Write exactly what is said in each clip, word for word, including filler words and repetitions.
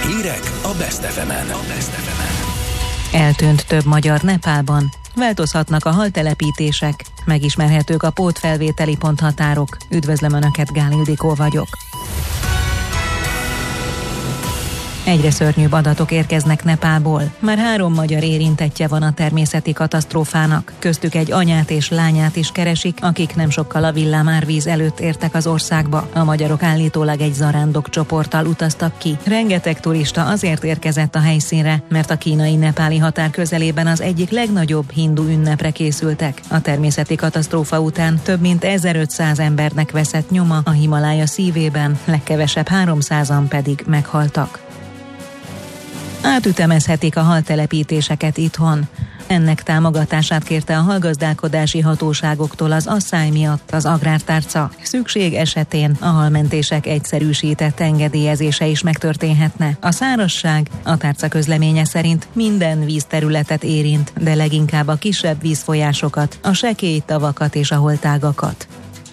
Hírek a Best ef emen. Eltűnt több magyar Nepálban. Változhatnak a haltelepítések, megismerhetők a pótfelvételi ponthatárok. Üdvözlöm Önöket, Gál Ildikó vagyok. Egyre szörnyűbb adatok érkeznek Nepálból. Már három magyar érintettje van a természeti katasztrófának. Köztük egy anyát és lányát is keresik, akik nem sokkal a villámárvíz előtt értek az országba. A magyarok állítólag egy zarándok csoporttal utaztak ki. Rengeteg turista azért érkezett a helyszínre, mert a kínai-nepáli határ közelében az egyik legnagyobb hindu ünnepre készültek. A természeti katasztrófa után több mint ezerötszáz embernek veszett nyoma a Himalája szívében, legkevesebb háromszázan pedig meghaltak. Átütemezhetik a haltelepítéseket itthon. Ennek támogatását kérte a halgazdálkodási hatóságoktól az asszály miatt az Agrártárca. Szükség esetén a halmentések egyszerűsített engedélyezése is megtörténhetne. A szárazság a tárca közleménye szerint minden vízterületet érint, de leginkább a kisebb vízfolyásokat, a sekély tavakat és a holtágakat.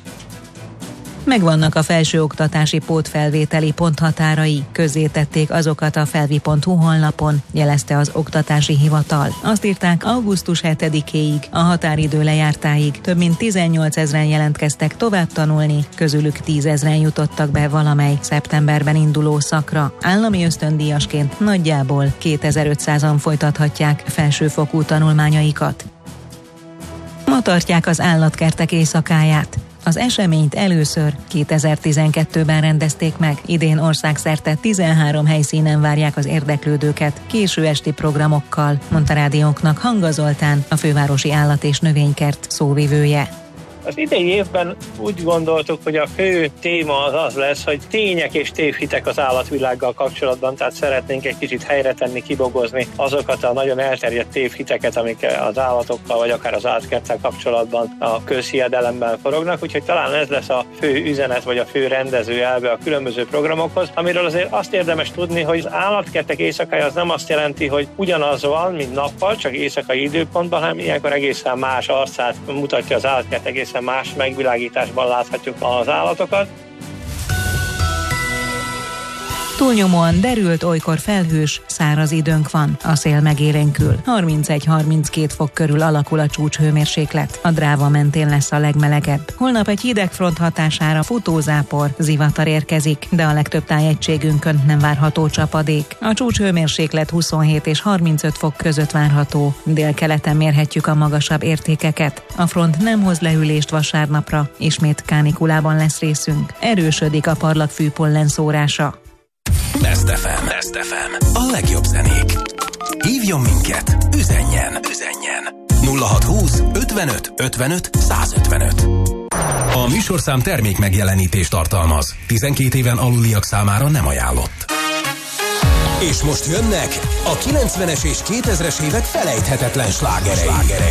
Megvannak a felsőoktatási pótfelvételi ponthatárai, közzétették azokat a felvi pont hu honlapon, jelezte az oktatási hivatal. Azt írták, augusztus hetedikéig, a határidő lejártáig több mint tizennyolcezren jelentkeztek tovább tanulni, közülük tízezren jutottak be valamely szeptemberben induló szakra. Állami ösztöndíjasként nagyjából kétezer-ötszázan folytathatják felsőfokú tanulmányaikat. Ma tartják az állatkertek éjszakáját. Az eseményt először kétezer-tizenkettőben rendezték meg. Idén országszerte tizenhárom helyszínen várják az érdeklődőket késő esti programokkal, mondta rádiónknak Hanga Zoltán, a fővárosi állat- és növénykert szóvivője. Az idei évben úgy gondoltuk, hogy a fő téma az az lesz, hogy tények és tévhitek az állatvilággal kapcsolatban, tehát szeretnénk egy kicsit helyre tenni, kibogozni azokat a nagyon elterjedt tévhiteket, amik az állatokkal vagy akár az állatkerttel kapcsolatban a közhiedelemben forognak, úgyhogy talán ez lesz a fő üzenet vagy a fő rendező elve a különböző programokhoz, amiről azért azt érdemes tudni, hogy az állatkertek éjszakája az nem azt jelenti, hogy ugyanaz van, mint nappal, csak éjszakai időpontban, hanem ilyenkor egészen más arcát mutatja az állatkert, egészen más megvilágításban láthatjuk az állatokat. Túlnyomóan derült, olykor felhős, száraz időnk van. A szél megélénkül. harmincegy-harminckét fok körül alakul a csúcshőmérséklet. A Dráva mentén lesz a legmelegebb. Holnap egy hideg front hatására futózápor, zivatar érkezik, de a legtöbb tájegységünkön nem várható csapadék. A csúcshőmérséklet huszonhét és harmincöt fok között várható. Délkeleten mérhetjük a magasabb értékeket. A front nem hoz leülést vasárnapra, ismét kánikulában lesz részünk. Erősödik a parlagfű pollen szórása. Best ef em. Best ef em. A legjobb zenék. Hívjon minket, üzenjen, üzenjen. nulla hatszázhúsz ötvenöt ötvenöt százötvenöt. A műsorszám termék megjelenítést tartalmaz. tizenkét éven aluliak számára nem ajánlott. És most jönnek a kilencvenes és kétezres évek felejthetetlen slágerei.